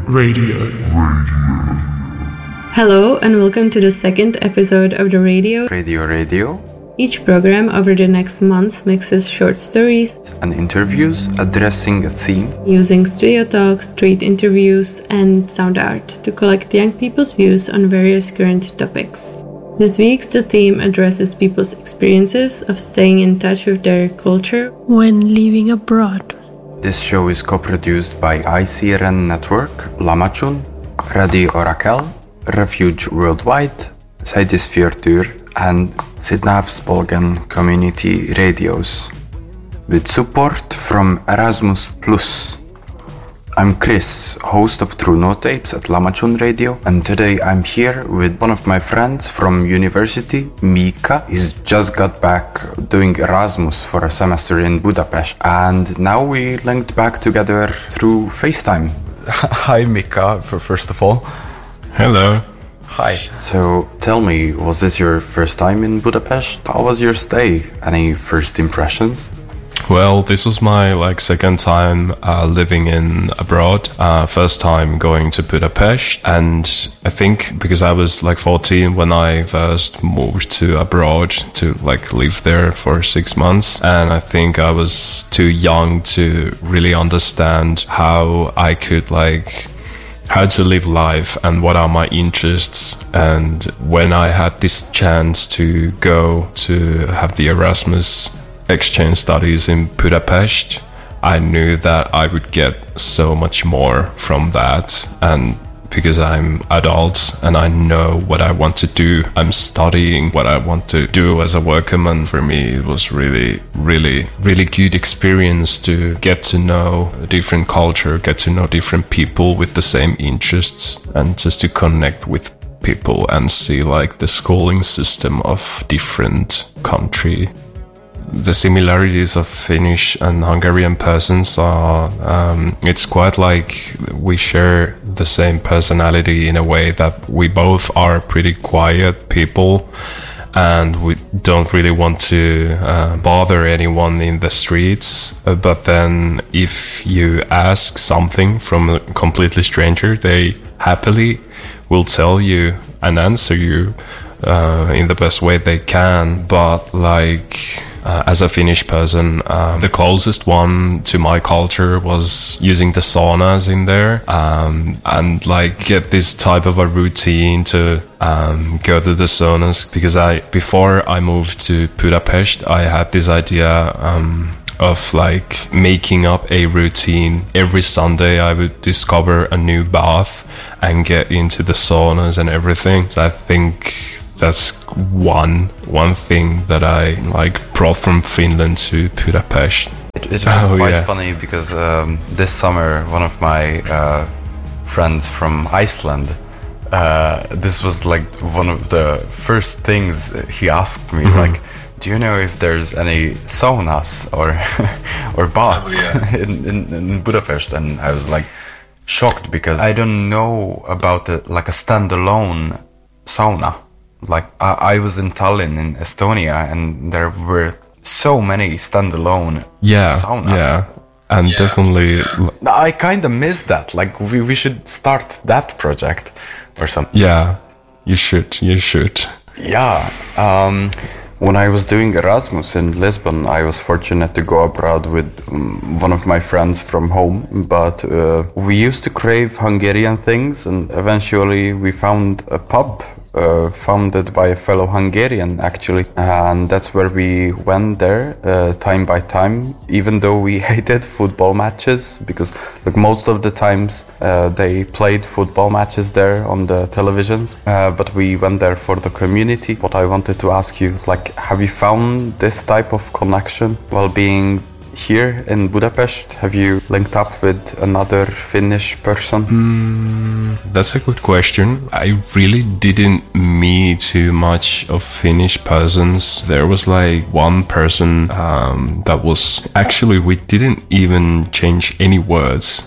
Radio. Hello and welcome to the second episode of the Radio. Each program over the next month mixes short stories and interviews addressing a theme, using studio talks, street interviews, and sound art to collect young people's views on various current topics. This week's The Theme addresses people's experiences of staying in touch with their culture when living abroad. This show is co-produced by ICRN Network, Lamachun, Radio Orakel, Refuge Worldwide, Sejdisphere and Sydnavsbolgen Community Radios, with support from Erasmus+. I'm Chris, host of True No Tapes at Lamachun Radio, and today I'm here with one of my friends from university, Mika. He's just got back doing Erasmus for a semester in Budapest, and now we linked back together through FaceTime. Hi Mika, first of all. Hello. Hi. So tell me, was this your first time in Budapest? How was your stay? Any first impressions? Well, this was my second time living in abroad. First time going to Budapest, and I think because I was 14 when I first moved to abroad to live there for 6 months, and I think I was too young to really understand how I could how to live life and what are my interests. And when I had this chance to go to have the Erasmus exchange studies in Budapest, I knew that I would get so much more from that. And because I'm adult and I know what I want to do, I'm studying what I want to do as a workman. For me, it was really good experience to get to know a different culture, get to know different people with the same interests, and just to connect with people and see the schooling system of different country. The similarities of Finnish and Hungarian persons are, it's quite we share the same personality in a way that we both are pretty quiet people, and we don't really want to bother anyone in the streets. But then if you ask something from a completely stranger, they happily will tell you and answer you in the best way they can. But as a Finnish person, the closest one to my culture was using the saunas in there, and get this type of a routine to go to the saunas, because before I moved to Budapest, I had this idea of making up a routine. Every Sunday I would discover a new bath and get into the saunas and everything. So I think that's one thing that I brought from Finland to Budapest. It was quite funny because this summer one of my friends from Iceland, this was one of the first things he asked me, do you know if there's any saunas or baths in Budapest? And I was shocked because I don't know about a standalone sauna. I was in Tallinn in Estonia, and there were so many standalone saunas. Yeah, and definitely. I kind of miss that. We should start that project or something. Yeah, you should. Yeah. When I was doing Erasmus in Lisbon, I was fortunate to go abroad with one of my friends from home, but we used to crave Hungarian things, and eventually we found a pub founded by a fellow Hungarian, actually, and that's where we went there time by time, even though we hated football matches, because most of the times they played football matches there on the televisions, but we went there for the community. What I wanted to ask you, have you found this type of connection while being here in Budapest? Have you linked up with another Finnish person? That's a good question. I really didn't meet too much of Finnish persons. There was one person that was actually, we didn't even change any words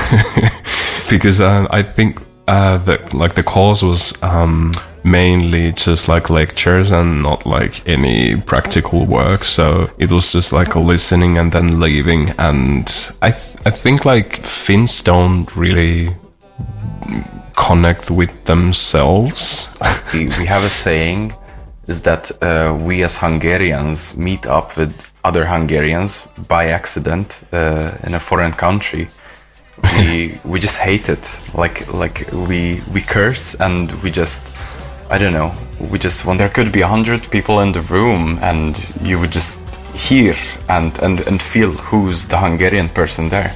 because I think the course was mainly just lectures and not any practical work, so it was just listening and then leaving. And I think Finns don't really connect with themselves. We have a saying is that we as Hungarians meet up with other Hungarians by accident in a foreign country. We just hate it. Like we curse and we just, I don't know, we just, when there could be 100 people in the room and you would just hear and feel who's the Hungarian person there.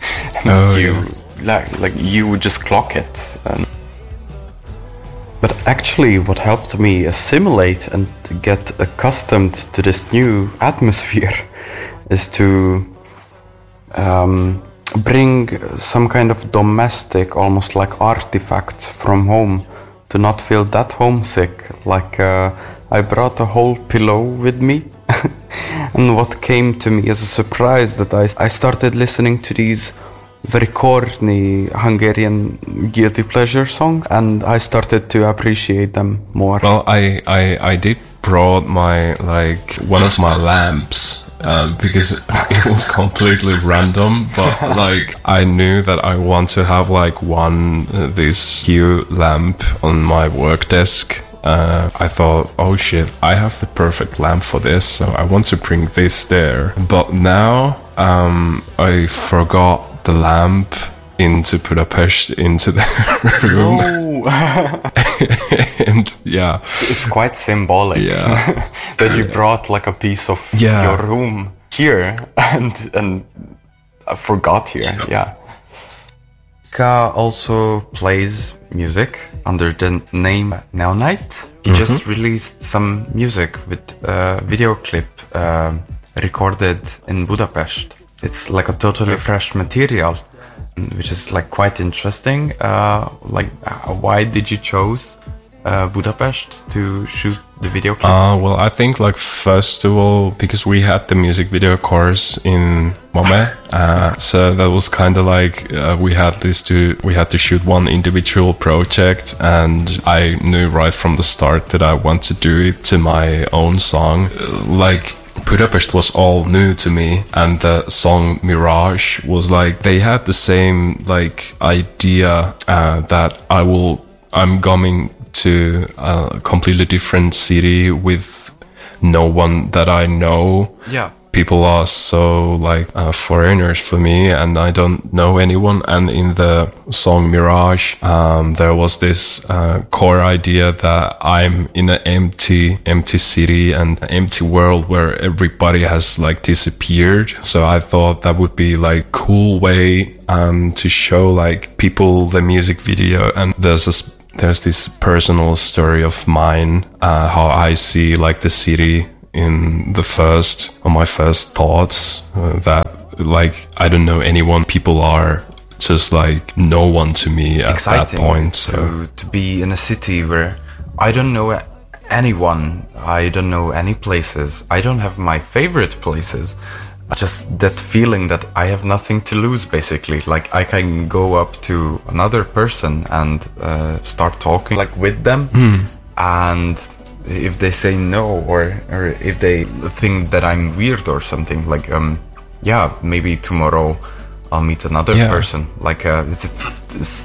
Like you would just clock it. But actually what helped me assimilate and to get accustomed to this new atmosphere is to bring some kind of domestic, almost like artifacts from home to not feel that homesick. Like I brought a whole pillow with me. And what came to me as a surprise that I started listening to these very corny Hungarian guilty pleasure songs, and I started to appreciate them more. Well, I did brought my, like, one of my lamps because it was completely random, but like I knew that I want to have like this Hue lamp on my work desk. I thought, oh shit, I have the perfect lamp for this, so I want to bring this there. But now I forgot the lamp into Budapest, into the room. No. And yeah, it's quite symbolic. Yeah. That you brought like a piece of your room here and I forgot here. Yeah. Ka also plays music under the name Neonight. He just released some music with a video clip recorded in Budapest. It's like a totally fresh material, which is like quite interesting. Why did you choose Budapest to shoot the video clip? Well, I think like first of all, because we had the music video course in Mome, so that was kind of like we had to shoot one individual project, and I knew right from the start that I want to do it to my own song. Like Budapest was all new to me, and the song Mirage was like, they had the same like idea that I'm coming to a completely different city with no one that I know. Yeah. People are so like foreigners for me, and I don't know anyone. And in the song Mirage, there was this core idea that I'm in an empty city and an empty world where everybody has like disappeared. So I thought that would be like cool way to show like people the music video. And there's this personal story of mine, how I see like the city in my first thoughts, that like I don't know anyone, people are just like no one to me at that point. So to be in a city where I don't know anyone, I don't know any places, I don't have my favorite places, just that feeling that I have nothing to lose, basically. Like I can go up to another person and start talking like with them, and if they say no, or if they think that I'm weird or something, like maybe tomorrow I'll meet another person. Like it's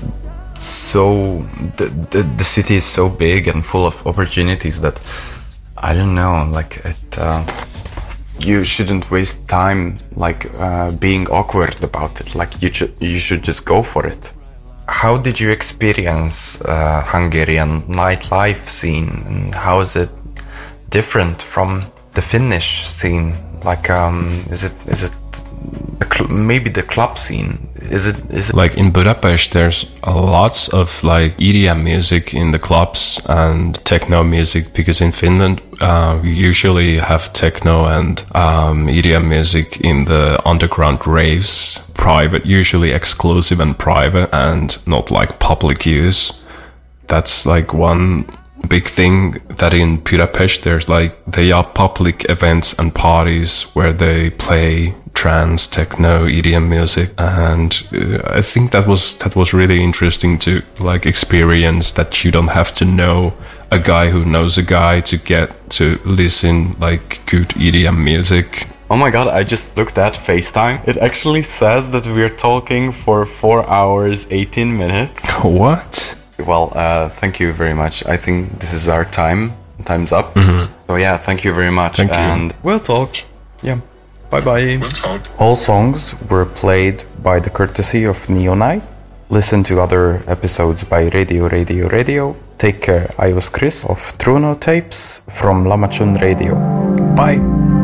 so the city is so big and full of opportunities that I don't know, like it. You shouldn't waste time like being awkward about it. Like you should just go for it. How did you experience Hungarian nightlife scene, and how is it different from the Finnish scene? Like, is it maybe the club scene? Is it like in Budapest? There's lots of like EDM music in the clubs and techno music, because in Finland we usually have techno and EDM music in the underground raves, private, usually exclusive and private, and not like public use. That's like one big thing, that in Budapest there's like, they are public events and parties where they play trance, techno, EDM music, and I think that was really interesting to like experience, that you don't have to know a guy who knows a guy to get to listen like good EDM music. Oh my god, I just looked at FaceTime. It actually says that we're talking for 4 hours, 18 minutes. What? Well, thank you very much. I think this is our time. Time's up. So yeah, thank you very much. Thank you. And we'll talk. Yeah. Bye-bye. We'll talk. All songs were played by the courtesy of Neonite. Listen to other episodes by Radio. Take care. I was Chris of Truno Tapes from Lamachun Radio. Bye.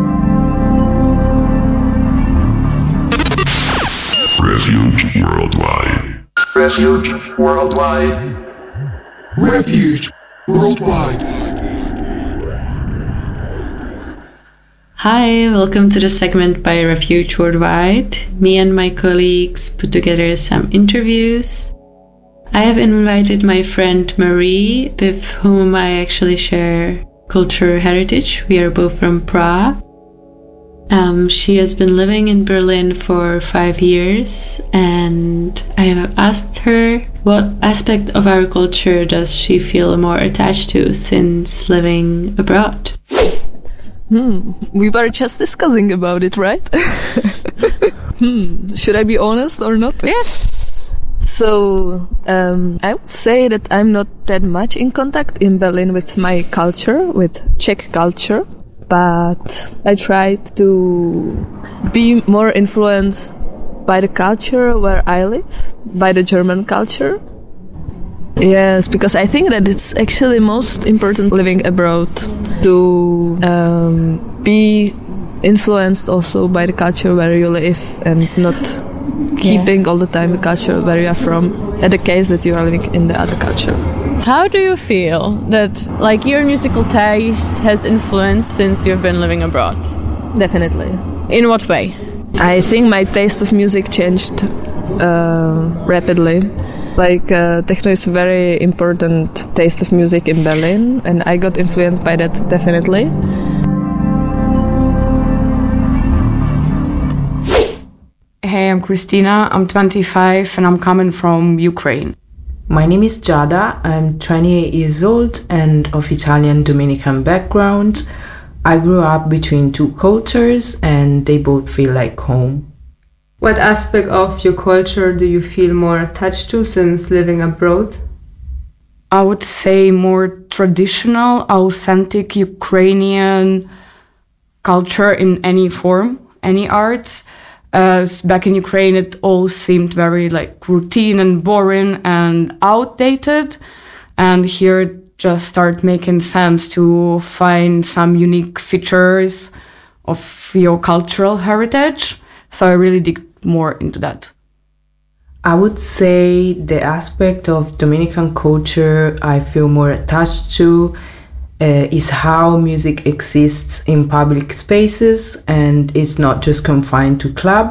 Refuge Worldwide. Refuge Worldwide. Refuge Worldwide. Hi, welcome to the segment by Refuge Worldwide. Me and my colleagues put together some interviews. I have invited my friend Marie, with whom I actually share cultural heritage. We are both from Prague. She has been living in Berlin for 5 years, and I have asked her what aspect of our culture does she feel more attached to since living abroad. We were just discussing about it, right? Should I be honest or not? Yeah. So, I would say that I'm not that much in contact in Berlin with my culture, with Czech culture, but I tried to be more influenced by the culture where I live, by the German culture. Yes, because I think that it's actually most important living abroad to be influenced also by the culture where you live and not keeping all the time the culture where you are from, at the case that you are living in the other culture. How do you feel that like your musical taste has influenced since you've been living abroad? Definitely. In what way? I think my taste of music changed rapidly. Like techno is a very important taste of music in Berlin, and I got influenced by that definitely. Hey, I'm Christina, I'm 25 and I'm coming from Ukraine. My name is Giada, I'm 28 years old and of Italian Dominican background. I grew up between two cultures and they both feel like home. What aspect of your culture do you feel more attached to since living abroad? I would say more traditional, authentic Ukrainian culture in any form, any arts. As back in Ukraine, it all seemed very like routine and boring and outdated. And here it just started making sense to find some unique features of your cultural heritage. So I really dig more into that. I would say the aspect of Dominican culture I feel more attached to is how music exists in public spaces and is not just confined to clubs.